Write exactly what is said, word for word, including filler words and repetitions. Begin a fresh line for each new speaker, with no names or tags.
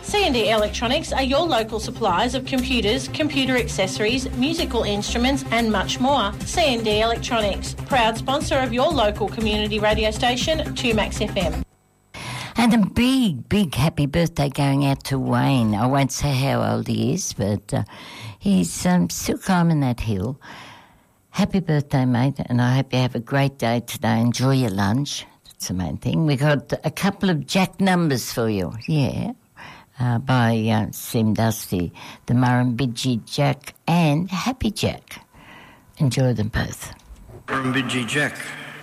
C and D Electronics are your local suppliers of computers, computer accessories, musical instruments and much more. C and D Electronics, proud sponsor of your local community radio station, two Max F M.
And a big, big happy birthday going out to Wayne. I won't say how old he is, but uh, he's um, still climbing that hill. Happy birthday, mate, and I hope you have a great day today. Enjoy your lunch. That's the main thing. We got a couple of Jack numbers for you. Yeah. Uh, by uh, Sim Dusty, the Murrumbidgee Jack and Happy Jack. Enjoy them both.
Murrumbidgee Jack.